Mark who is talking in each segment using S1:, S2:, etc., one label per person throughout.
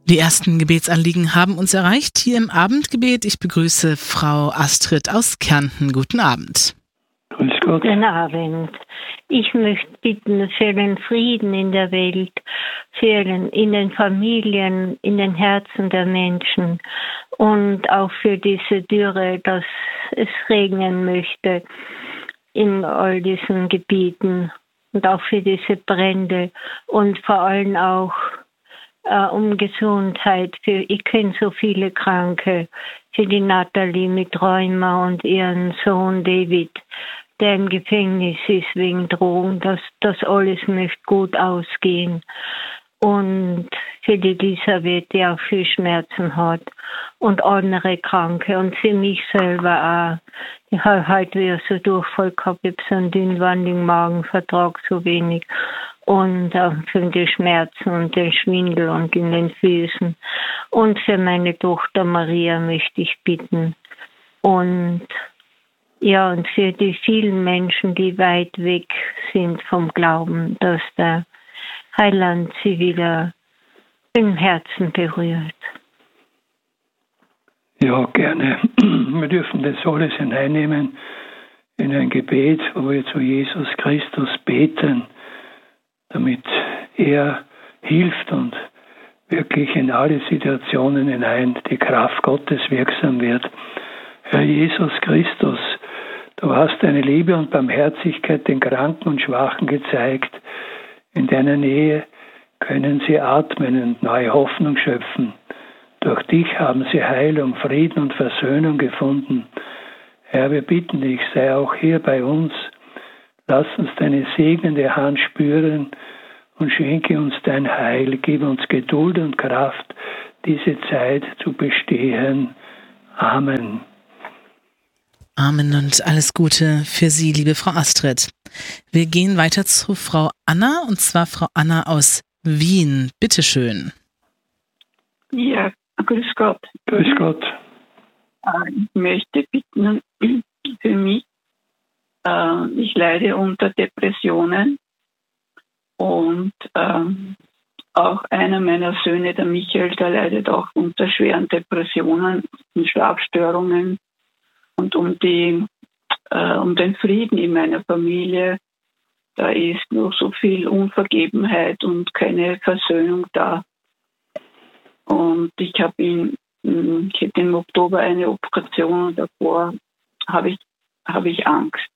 S1: Die ersten Gebetsanliegen haben uns erreicht hier im Abendgebet. Ich begrüße Frau Astrid aus Kärnten. Guten Abend.
S2: Grüß Gott.
S3: Guten Abend. Ich möchte bitten für den Frieden in der Welt, in den Familien, in den Herzen der Menschen und auch für diese Dürre, dass es regnen möchte in all diesen Gebieten und auch für diese Brände und vor allem auch um Gesundheit. Ich kenne so viele Kranke, für die Natalie mit Rheuma und ihren Sohn David, der im Gefängnis ist wegen Drogen. Das alles möchte gut ausgehen. Und für die Elisabeth, die auch viel Schmerzen hat. Und andere Kranke. Und für mich selber auch. Ich habe heute wieder so Durchfall gehabt. Ich habe so einen dünnwandigen Magen, vertrage so wenig. Und auch für die Schmerzen und den Schwindel und in den Füßen. Und für meine Tochter Maria möchte ich bitten. Und für die vielen Menschen, die weit weg sind vom Glauben, dass der Heiland sie wieder im Herzen berührt.
S2: Ja, gerne. Wir dürfen das alles hineinnehmen in ein Gebet, wo wir zu Jesus Christus beten, damit er hilft und wirklich in alle Situationen hinein die Kraft Gottes wirksam wird. Herr Jesus Christus, du hast deine Liebe und Barmherzigkeit den Kranken und Schwachen gezeigt. In deiner Nähe können sie atmen und neue Hoffnung schöpfen. Durch dich haben sie Heilung, Frieden und Versöhnung gefunden. Herr, wir bitten dich, sei auch hier bei uns. Lass uns deine segnende Hand spüren und schenke uns dein Heil. Gib uns Geduld und Kraft, diese Zeit zu bestehen. Amen.
S1: Amen und alles Gute für Sie, liebe Frau Astrid. Wir gehen weiter zu Frau Anna, und zwar Frau Anna aus Wien. Bitte schön.
S4: Ja, grüß Gott.
S2: Grüß Gott.
S4: Ich möchte bitten für mich. Ich leide unter Depressionen und auch einer meiner Söhne, der Michael, der leidet auch unter schweren Depressionen und Schlafstörungen. Und um den Frieden in meiner Familie, da ist noch so viel Unvergebenheit und keine Versöhnung da. Und ich hatte im Oktober eine Operation und davor habe ich Angst.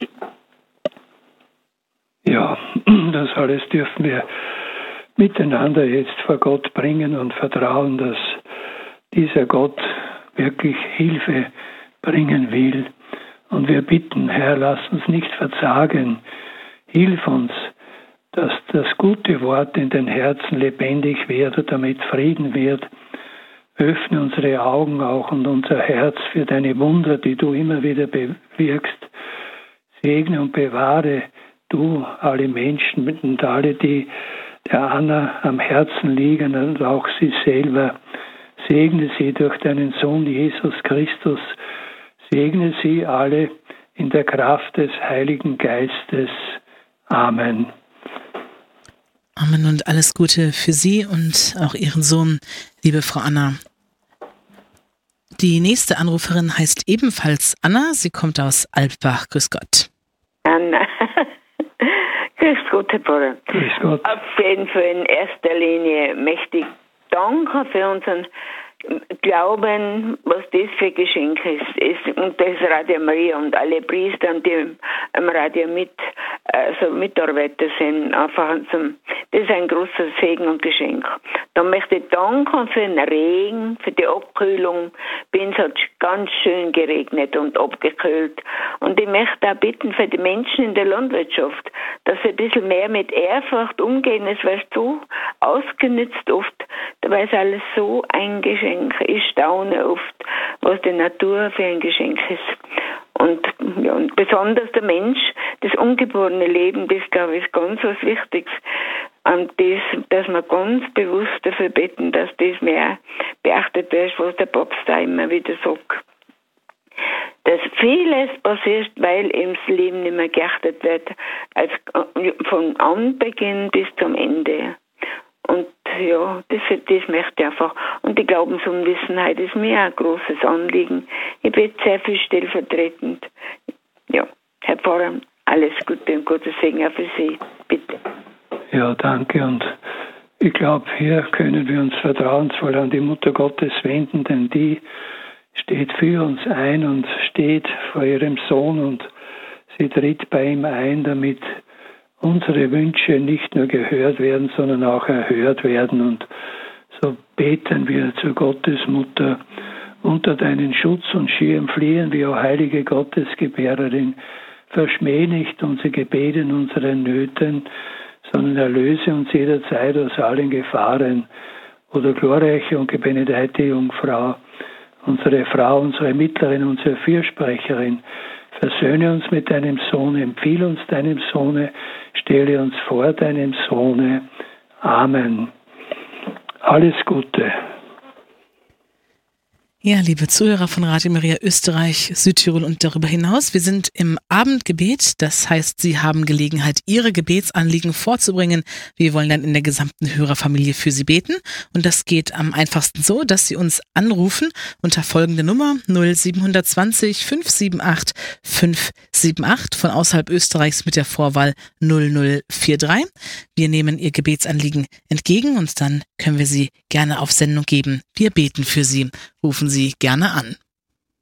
S2: Ja, das alles dürfen wir miteinander jetzt vor Gott bringen und vertrauen, dass dieser Gott wirklich Hilfe bringen will. Und wir bitten, Herr, lass uns nicht verzagen. Hilf uns, dass das gute Wort in den Herzen lebendig wird und damit Frieden wird. Öffne unsere Augen auch und unser Herz für deine Wunder, die du immer wieder bewirkst. Segne und bewahre du alle Menschen und alle, die der Anna am Herzen liegen und auch sie selber. Segne sie durch deinen Sohn Jesus Christus. Segne sie alle in der Kraft des Heiligen Geistes. Amen.
S1: Amen und alles Gute für Sie und auch Ihren Sohn, liebe Frau Anna. Die nächste Anruferin heißt ebenfalls Anna. Sie kommt aus Alpbach. Grüß Gott.
S5: Anna. Grüß Gott, Herr Pfarrer.
S2: Grüß Gott.
S5: Auf jeden Fall in erster Linie möchte ich danken für unseren Glauben, was das für ein Geschenk ist. Und das Radio Maria und alle Priester, die am Radio Mitarbeiter sind, einfach das ist ein großer Segen und Geschenk. Dann möchte ich danken für den Regen, für die Abkühlung. Es hat ganz schön geregnet und abgekühlt. Und ich möchte auch bitten für die Menschen in der Landwirtschaft, dass sie ein bisschen mehr mit Ehrfurcht umgehen. Es wird so ausgenützt oft, dabei ist alles so ein Geschenk. Ich staune oft, was die Natur für ein Geschenk ist. Und besonders der Mensch, das ungeborene Leben, das glaube ich ist ganz was Wichtiges. Und dass wir ganz bewusst dafür beten, dass das mehr beachtet wird, was der Papst da immer wieder sagt. Dass vieles passiert, weil eben das Leben nicht mehr geachtet wird, als von Anbeginn bis zum Ende. Und ja, das möchte ich einfach. Und die Glaubensunwissenheit ist mir ein großes Anliegen. Ich bete sehr viel stellvertretend. Ja, Herr Pfarrer, alles Gute und Gottes Segen auch für Sie. Bitte.
S2: Ja, danke. Und ich glaube, hier können wir uns vertrauensvoll an die Mutter Gottes wenden, denn die steht für uns ein und steht vor ihrem Sohn und sie tritt bei ihm ein, damit unsere Wünsche nicht nur gehört werden, sondern auch erhört werden. Und so beten wir zu Gottes Mutter: Unter deinen Schutz und Schirm fliehen wir, o heilige Gottesgebärerin. Verschmäh nicht unsere Gebete in unseren Nöten, sondern erlöse uns jederzeit aus allen Gefahren. Oder glorreiche und gebenedeite Jungfrau, unsere Frau, unsere Mittlerin, unsere Fürsprecherin, versöhne uns mit deinem Sohn, empfiehl uns deinem Sohne, stelle uns vor deinem Sohne. Amen. Alles Gute.
S1: Ja, liebe Zuhörer von Radio Maria Österreich, Südtirol und darüber hinaus, wir sind im Abendgebet. Das heißt, Sie haben Gelegenheit, Ihre Gebetsanliegen vorzubringen. Wir wollen dann in der gesamten Hörerfamilie für Sie beten. Und das geht am einfachsten so, dass Sie uns anrufen unter folgende Nummer 0720 578 578 von außerhalb Österreichs mit der Vorwahl 0043. Wir nehmen Ihr Gebetsanliegen entgegen und dann können wir Sie gerne auf Sendung geben. Wir beten für Sie. Rufen Sie gerne an.